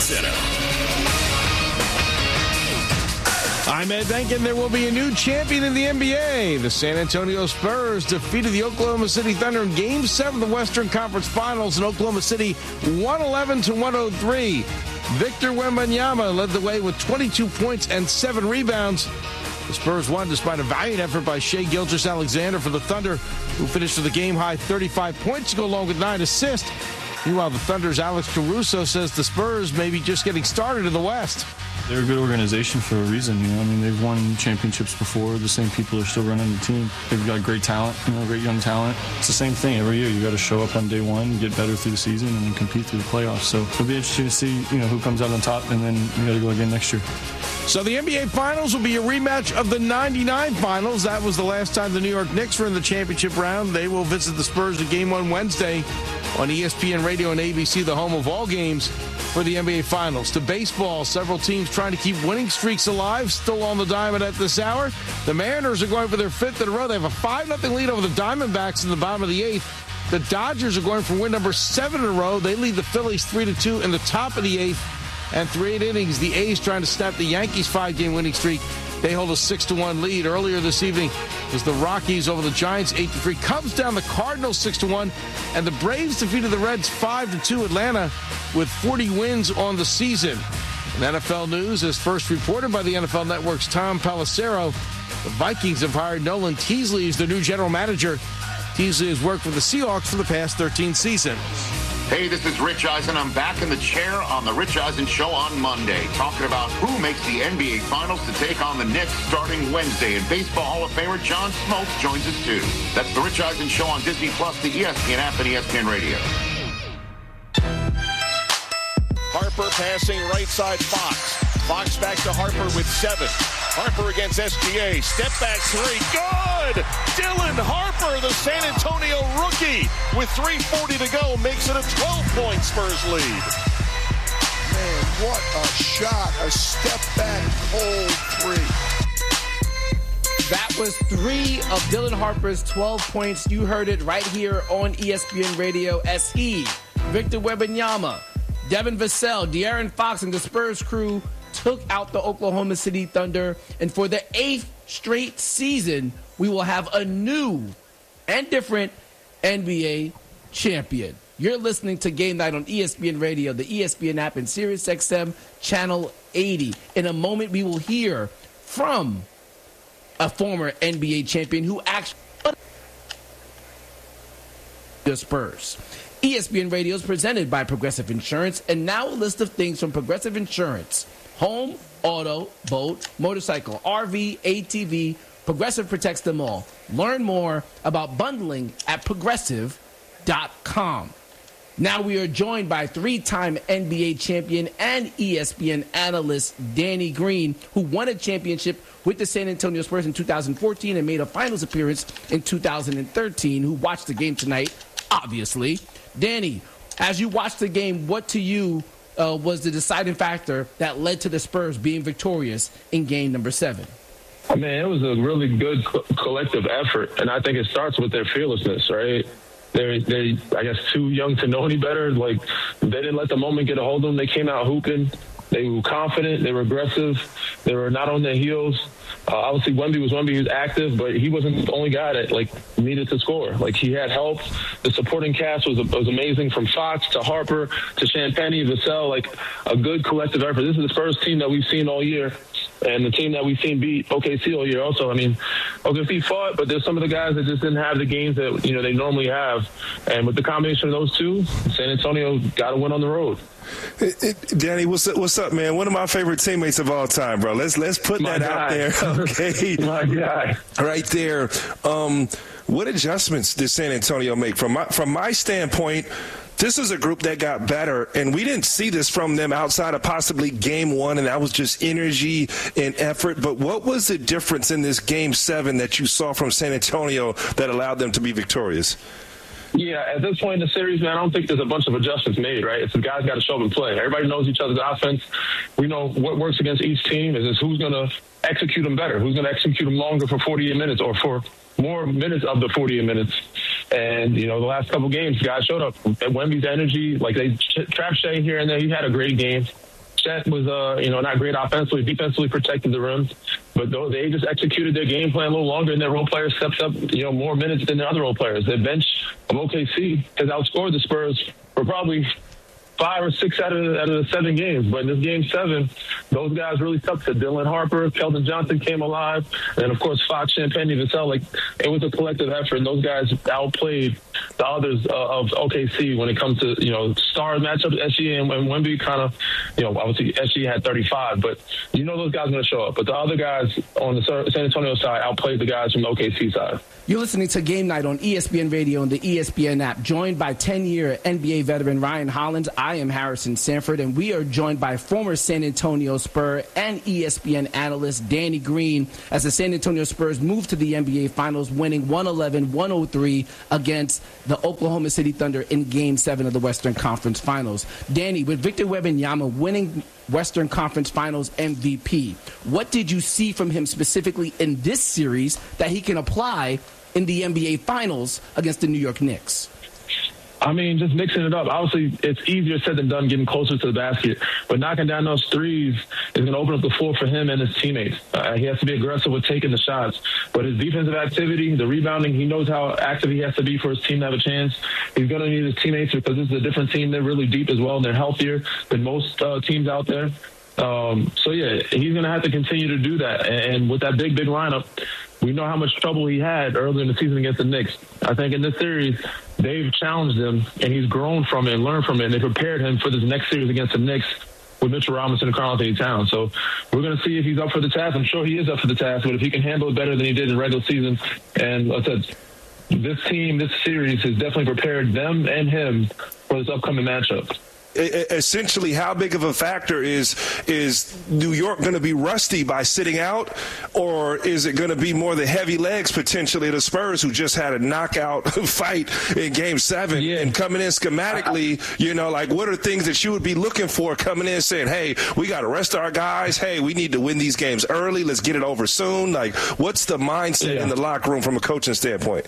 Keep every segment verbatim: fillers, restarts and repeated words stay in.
Center. I'm Ed Denkin. There will be a new champion in the N B A. The San Antonio Spurs defeated the Oklahoma City Thunder in Game seven of the Western Conference Finals in Oklahoma City, one eleven to one oh three. Victor Wembanyama led the way with twenty-two points and seven rebounds. The Spurs won despite a valiant effort by Shai Gilgeous-Alexander for the Thunder, who finished with a game-high thirty-five points to go along with nine assists. Meanwhile, the Thunder's Alex Caruso says the Spurs may be just getting started in the West. They're a good organization for a reason, you know. I mean, they've won championships before. The same people are still running the team. They've got great talent, you know, great young talent. It's the same thing every year. You got to show up on day one, get better through the season, and then compete through the playoffs. So it'll be interesting to see, you know, who comes out on top, and then you got to go again next year. So the N B A Finals will be a rematch of the ninety-nine Finals. That was the last time the New York Knicks were in the championship round. They will visit the Spurs at Game one Wednesday on E S P N Radio and A B C, the home of all games for the N B A Finals. To baseball, several teams trying to keep winning streaks alive, still on the diamond at this hour. The Mariners are going for their fifth in a row. They have a five nothing lead over the Diamondbacks in the bottom of the eighth. The Dodgers are going for win number seven in a row. They lead the Phillies three to two in the top of the eighth. And three eight innings, the A's trying to snap the Yankees' five-game winning streak. They hold a six to one lead. Earlier this evening was the Rockies over the Giants eight to three. Cubs down the Cardinals six to one. And the Braves defeated the Reds five to two. Atlanta with forty wins on the season. In N F L news, as first reported by the N F L Network's Tom Pelissero, the Vikings have hired Nolan Teasley as their new general manager. Teasley has worked for the Seahawks for the past thirteen seasons. Hey, this is Rich Eisen. I'm back in the chair on the Rich Eisen Show on Monday, talking about who makes the N B A Finals to take on the Knicks starting Wednesday. And Baseball Hall of Famer John Smoltz joins us, too. That's the Rich Eisen Show on Disney Plus, the E S P N app, and E S P N Radio. Harper passing right side Fox. Fox back to Harper with seven. Harper against S G A. Step back three. Good! Dylan Harper, the San Antonio rookie, with three forty to go, makes it a twelve-point Spurs lead. Man, what a shot. A step back cold three. That was three of Dylan Harper's twelve points. You heard it right here on E S P N Radio as he, Victor Wembanyama, Devin Vassell, De'Aaron Fox, and the Spurs crew took out the Oklahoma City Thunder. And for the eighth straight season, we will have a new and different N B A champion. You're listening to Game Night on E S P N Radio, the E S P N app, and Sirius X M Channel eighty. In a moment, we will hear from a former N B A champion who actually the Spurs. E S P N Radio is presented by Progressive Insurance, and now a list of things from Progressive Insurance. Home, auto, boat, motorcycle, R V, A T V, Progressive protects them all. Learn more about bundling at progressive dot com. Now we are joined by three-time N B A champion and E S P N analyst Danny Green, who won a championship with the San Antonio Spurs in two thousand fourteen and made a finals appearance in two thousand thirteen, who watched the game tonight, obviously. Danny, as you watched the game, what to you uh, was the deciding factor that led to the Spurs being victorious in game number seven? I mean, it was a really good co- collective effort, and I think it starts with their fearlessness, right? They're, they, I guess, too young to know any better. Like, they didn't let the moment get a hold of them. They came out hooping. They were confident. They were aggressive. They were not on their heels. Uh, obviously, Wemby was Wemby. He was active, but he wasn't the only guy that, like, needed to score. Like, he had help. The supporting cast was was amazing, from Fox to Harper to Champagnie, Vassell, like, a good collective effort. This is the first team that we've seen all year, and the team that we've seen beat O K C all year also. I mean, O K C fought, but there's some of the guys that just didn't have the games that, you know, they normally have. And with the combination of those two, San Antonio got to win on the road. It, it, Danny, what's up, what's up, man? One of my favorite teammates of all time, bro. Let's let's put My that guy. out there, okay? My guy, right there. Um, what adjustments did San Antonio make? From my from my standpoint, this is a group that got better, and we didn't see this from them outside of possibly game one, and that was just energy and effort. But what was the difference in this game seven that you saw from San Antonio that allowed them to be victorious? Yeah, at this point in the series, man, I don't think there's a bunch of adjustments made, right? It's the guys got to show up and play. Everybody knows each other's offense. We know what works against each team. Is who's going to execute them better, who's going to execute them longer for forty-eight minutes or for more minutes of the forty-eight minutes. And, you know, the last couple games, guys showed up. At Wemby's energy, like they trapped Shai here and there. He had a great game. Chet was, uh, you know, not great offensively, defensively protected the rim, but though they just executed their game plan a little longer, and their role players stepped up, you know, more minutes than the other role players. The bench of O K C has outscored the Spurs for probably five or six out of, out of the seven games. But in this game seven, those guys really stuck to Dylan Harper. Keldon Johnson came alive. And, of course, Fox, Champagne, even Vassell. Like, it was a collective effort. And those guys outplayed the others uh, of O K C when it comes to, you know, star matchups. S G A and, and Wemby kind of, you know, obviously S G A had thirty-five. But you know those guys are going to show up. But the other guys on the San Antonio side outplayed the guys from the O K C side. You're listening to Game Night on E S P N Radio and the E S P N app, joined by ten-year N B A veteran Ryan Hollins. I am Harrison Sanford, and we are joined by former San Antonio Spur and E S P N analyst Danny Green as the San Antonio Spurs move to the N B A Finals, winning one eleven one oh three against the Oklahoma City Thunder in Game seven of the Western Conference Finals. Danny, with Victor Wembanyama winning Western Conference Finals M V P, what did you see from him specifically in this series that he can apply in the N B A Finals against the New York Knicks? I mean, just mixing it up. Obviously, it's easier said than done getting closer to the basket. But knocking down those threes is going to open up the floor for him and his teammates. Uh, he has to be aggressive with taking the shots. But his defensive activity, the rebounding, he knows how active he has to be for his team to have a chance. He's going to need his teammates because this is a different team. They're really deep as well, and they're healthier than most uh, teams out there. Um, so, yeah, he's going to have to continue to do that. And with that big, big lineup, we know how much trouble he had earlier in the season against the Knicks. I think in this series, they've challenged him, and he's grown from it and learned from it, and they prepared him for this next series against the Knicks with Mitchell Robinson and Karl-Anthony Towns. So we're going to see if he's up for the task. I'm sure he is up for the task, but if he can handle it better than he did in regular season. And like I said, this team, this series has definitely prepared them and him for this upcoming matchup. Essentially, how big of a factor is is New York going to be rusty by sitting out, or is it going to be more the heavy legs potentially of the Spurs, who just had a knockout fight in Game Seven yeah. and coming in schematically? You know, like, what are things that you would be looking for coming in, saying, "Hey, we got to rest our guys. Hey, we need to win these games early. Let's get it over soon." Like, what's the mindset yeah. in the locker room from a coaching standpoint?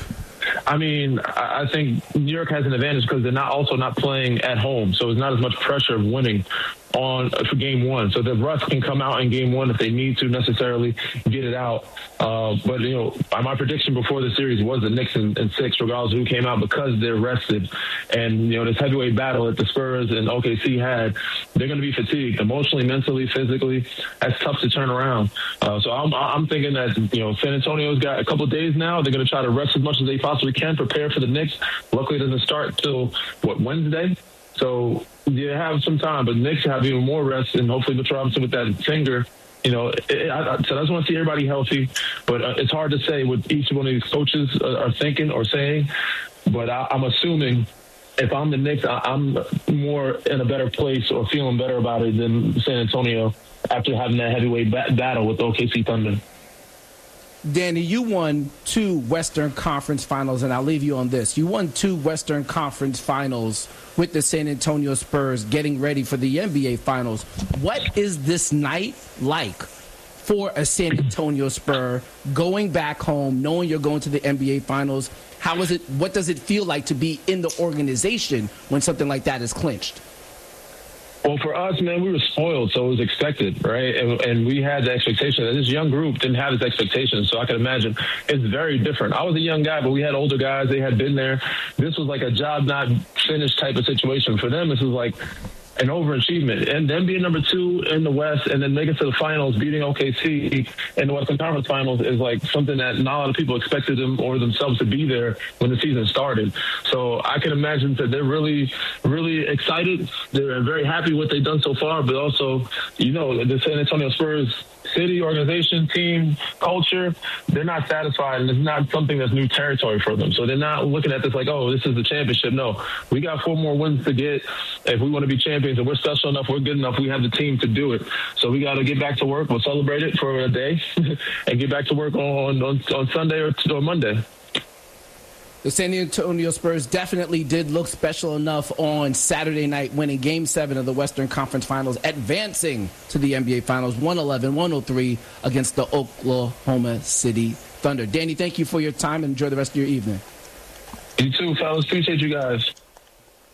I mean, I think New York has an advantage because they're not also not playing at home, so it's not as much pressure of winning on for game one. So the Russ can come out in game one if they need to necessarily get it out. Uh, but, you know, my prediction before the series was the Knicks in, in six, regardless of who came out, because they're rested. And, you know, this heavyweight battle that the Spurs and O K C had, they're going to be fatigued emotionally, mentally, physically. That's tough to turn around. Uh, so I'm, I'm thinking that, you know, San Antonio's got a couple of days now. They're going to try to rest as much as they possibly can, prepare for the Knicks. Luckily, it doesn't start till, what, Wednesday? So you have some time, but Knicks have even more rest, and hopefully Mitchell Robinson with that finger. You know, it, I, so I just want to see everybody healthy, but uh, it's hard to say what each one of these coaches uh, are thinking or saying. But I, I'm assuming if I'm the Knicks, I, I'm more in a better place or feeling better about it than San Antonio after having that heavyweight ba- battle with O K C Thunder. Danny, you won two Western Conference Finals, and I'll leave you on this. You won two Western Conference Finals with the San Antonio Spurs getting ready for the N B A Finals. What is this night like for a San Antonio Spur going back home, knowing you're going to the N B A Finals? How is it? What does it feel like to be in the organization when something like that is clinched? Well, for us, man, we were spoiled, so it was expected, right? And, and we had the expectation. This young group didn't have this expectation, so I can imagine it's very different. I was a young guy, but we had older guys. They had been there. This was like a job not finished type of situation. For them, this was like an overachievement. And then being number two in the West and then making it to the finals, beating O K C in the Western Conference Finals is like something that not a lot of people expected them or themselves to be there when the season started. So I can imagine that they're really, really excited. They're very happy with what they've done so far, but also, you know, the San Antonio Spurs city, organization, team, culture, they're not satisfied, and it's not something that's new territory for them. So they're not looking at this like, oh, this is the championship. No, we got four more wins to get if we want to be champions, and we're special enough, we're good enough, we have the team to do it. So we got to get back to work. We'll celebrate it for a day and get back to work on on, on Sunday or, or Monday. The San Antonio Spurs definitely did look special enough on Saturday night, winning Game seven of the Western Conference Finals, advancing to the N B A Finals, one eleven one oh three against the Oklahoma City Thunder. Danny, thank you for your time, and enjoy the rest of your evening. You too, fellas. Appreciate you guys.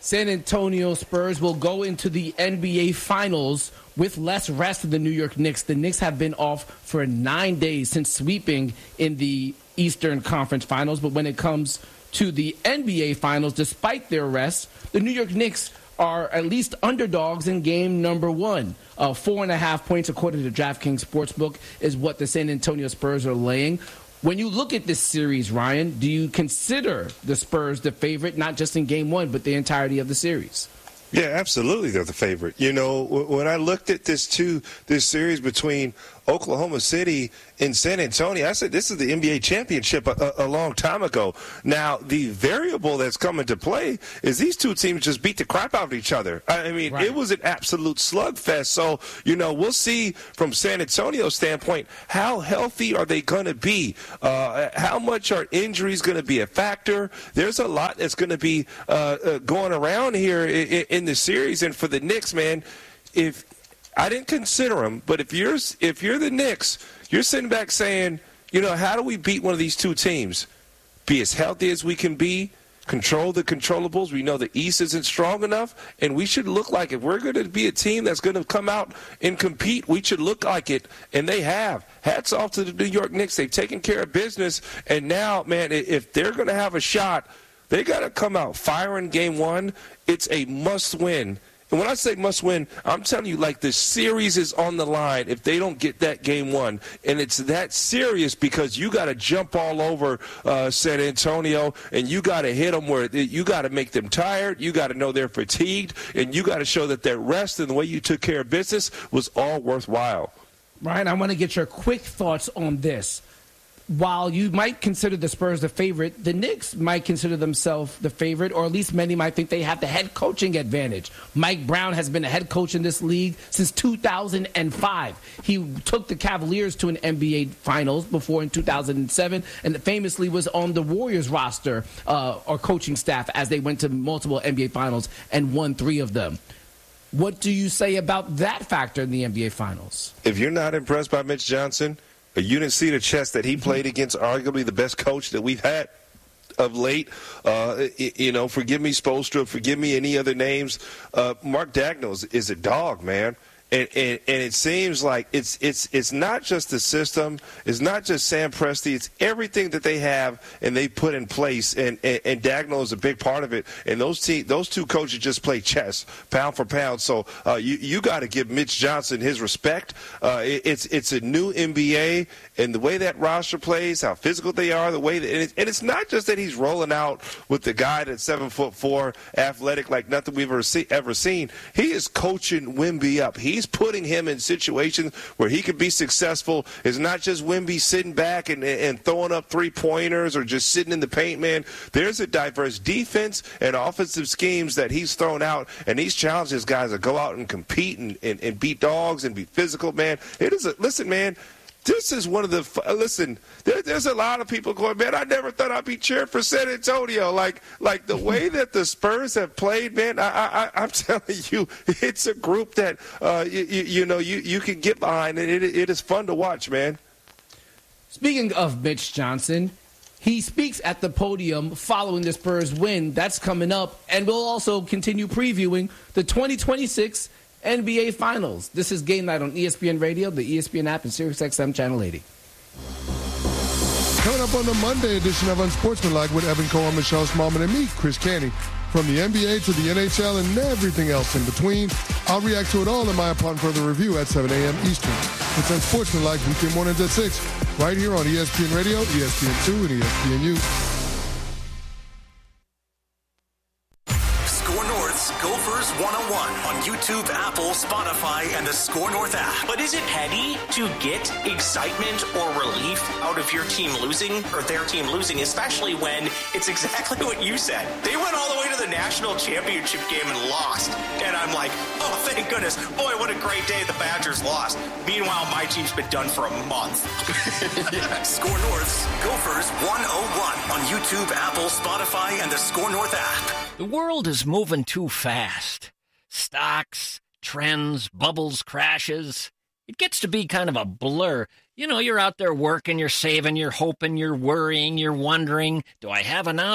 San Antonio Spurs will go into the N B A Finals with less rest than the New York Knicks. The Knicks have been off for nine days since sweeping in the Eastern Conference Finals. But when it comes to the N B A Finals, despite their rest, the New York Knicks are at least underdogs in game number one. Uh, four and a half points, according to DraftKings Sportsbook, is what the San Antonio Spurs are laying. When you look at this series, Ryan, do you consider the Spurs the favorite, not just in game one, but the entirety of the series? Yeah, absolutely, they're the favorite. You know, when I looked at this two, this series between Oklahoma City and San Antonio, I said this is the N B A championship a, a long time ago. Now, the variable that's come into play is these two teams just beat the crap out of each other. I mean, right. It was an absolute slugfest. So, you know, we'll see from San Antonio's standpoint, how healthy are they going to be? Uh, how much are injuries going to be a factor? There's a lot that's going to be uh, uh, going around here in, in the series. And for the Knicks, man, if I didn't consider them, but if you're if you're the Knicks, you're sitting back saying, you know, how do we beat one of these two teams? Be as healthy as we can be, control the controllables. We know the East isn't strong enough, and we should look like, if we're going to be a team that's going to come out and compete, we should look like it, and they have. Hats off to the New York Knicks. They've taken care of business, and now, man, if they're going to have a shot, they got to come out firing game one. It's a must-win. And when I say must win, I'm telling you, like, the series is on the line if they don't get that game one. And it's that serious because you got to jump all over uh, San Antonio, and you got to hit them where you got to make them tired. You got to know they're fatigued, and you got to show that their rest and the way you took care of business was all worthwhile. Ryan, I want to get your quick thoughts on this. While you might consider the Spurs the favorite, the Knicks might consider themselves the favorite, or at least many might think they have the head coaching advantage. Mike Brown has been a head coach in this league since two thousand five. He took the Cavaliers to an N B A Finals before in two thousand seven, and famously was on the Warriors roster uh, or coaching staff as they went to multiple N B A Finals and won three of them. What do you say about that factor in the N B A Finals? If you're not impressed by Mitch Johnson, you didn't see the chess that he played against arguably the best coach that we've had of late. Uh, you know, forgive me, Spoelstra, forgive me any other names. Uh, Mark Daigneault is a dog, man. And, and, and it seems like it's it's it's not just the system, it's not just Sam Presti, it's everything that they have and they put in place. And, and, and Daigneault is a big part of it. And those te- those two coaches just play chess, pound for pound. So uh, you you got to give Mitch Johnson his respect. Uh, it, it's it's a new N B A, and the way that roster plays, how physical they are, the way that, and, it, and it's not just that he's rolling out with the guy that's seven foot four, athletic like nothing we've ever, see, ever seen. He is coaching Wemby up. He's putting him in situations where he could be successful. It's not just Wemby sitting back and, and throwing up three-pointers or just sitting in the paint, man. There's a diverse defense and offensive schemes that he's thrown out, and he's challenged his guys to go out and compete and, and, and beat dogs and be physical, man. It is a, listen, man, this is one of the – listen, there, there's a lot of people going, man, I never thought I'd be cheering for San Antonio. Like, like the way that the Spurs have played, man, I, I, I'm telling you, it's a group that, uh, you, you, you know, you, you can get behind, and it, it is fun to watch, man. Speaking of Mitch Johnson, he speaks at the podium following the Spurs win. That's coming up, and we'll also continue previewing the twenty twenty-six N B A Finals. This is Game Night on E S P N Radio, the E S P N app, and SiriusXM Channel eighty. Coming up on the Monday edition of Unsportsmanlike with Evan Cohen, Michelle Smallman, and me, Chris Canty. From the N B A to the N H L and everything else in between, I'll react to it all in my upon further review at seven a.m. Eastern. It's Unsportsmanlike weekday mornings at six, right here on E S P N Radio, E S P N two, and E S P N U. Gophers one oh one on YouTube, Apple, Spotify, and the Score North app. But is it petty to get excitement or relief out of your team losing or their team losing, especially when it's exactly what you said? They went all the way to the national championship game and lost. And I'm like, oh, thank goodness. Boy, what a great day the Badgers lost. Meanwhile, my team's been done for a month. Yeah. Score North's Gophers one oh one on YouTube, Apple, Spotify, and the Score North app. The world is moving too fast. Stocks, trends, bubbles, crashes. It gets to be kind of a blur. You know, you're out there working, you're saving, you're hoping, you're worrying, you're wondering, do I have enough?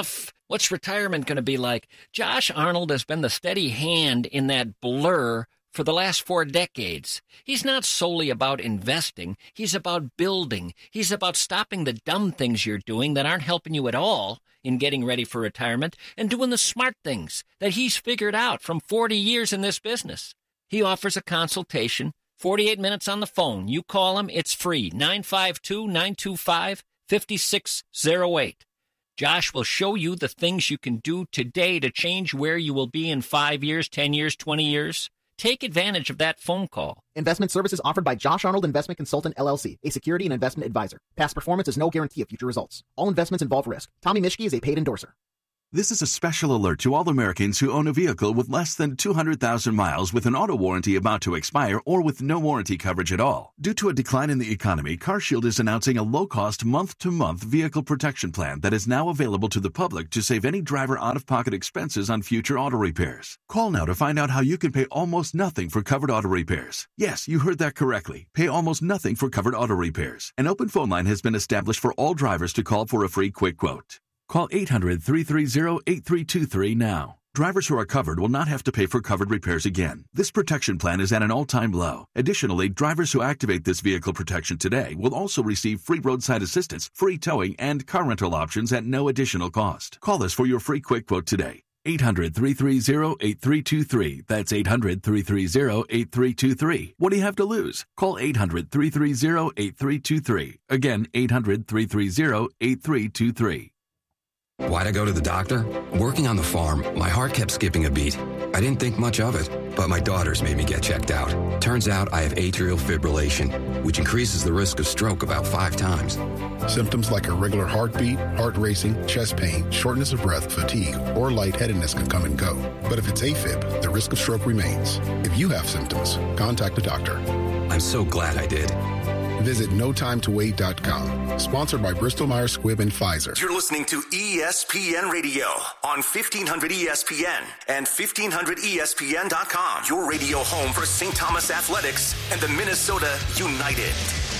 What's retirement going to be like? Josh Arnold has been the steady hand in that blur for the last four decades. He's not solely about investing. He's about building. He's about stopping the dumb things you're doing that aren't helping you at all in getting ready for retirement and doing the smart things that he's figured out from forty years in this business. He offers a consultation, forty-eight minutes on the phone. You call him, it's free, nine five two, nine two five, five six zero eight. Josh will show you the things you can do today to change where you will be in five years, ten years, twenty years. Take advantage of that phone call. Investment services offered by Josh Arnold Investment Consultant, L L C, a security and investment advisor. Past performance is no guarantee of future results. All investments involve risk. Tommy Mischke is a paid endorser. This is a special alert to all Americans who own a vehicle with less than two hundred thousand miles with an auto warranty about to expire or with no warranty coverage at all. Due to a decline in the economy, CarShield is announcing a low-cost month-to-month vehicle protection plan that is now available to the public to save any driver out-of-pocket expenses on future auto repairs. Call now to find out how you can pay almost nothing for covered auto repairs. Yes, you heard that correctly. Pay almost nothing for covered auto repairs. An open phone line has been established for all drivers to call for a free quick quote. Call eight hundred, three three zero, eight three two three now. Drivers who are covered will not have to pay for covered repairs again. This protection plan is at an all-time low. Additionally, drivers who activate this vehicle protection today will also receive free roadside assistance, free towing, and car rental options at no additional cost. Call us for your free quick quote today. eight hundred, three three zero, eight three two three. That's eight hundred, three three zero, eight three two three. What do you have to lose? Call eight hundred, three three zero, eight three two three. Again, eight hundred, three three zero, eight three two three. Why'd I go to the doctor? Working on the farm, my heart kept skipping a beat. I didn't think much of it, but my daughters made me get checked out. Turns out I have atrial fibrillation, which increases the risk of stroke about five times. Symptoms like irregular heartbeat, heart racing, chest pain, shortness of breath, fatigue, or lightheadedness can come and go. But if it's AFib, the risk of stroke remains. If you have symptoms, contact a doctor. I'm so glad I did. Visit no time to wait dot com. Sponsored by Bristol Myers Squibb and Pfizer. You're listening to E S P N Radio on fifteen hundred E S P N and fifteen hundred E S P N dot com. Your radio home for Saint Thomas Athletics and the Minnesota United.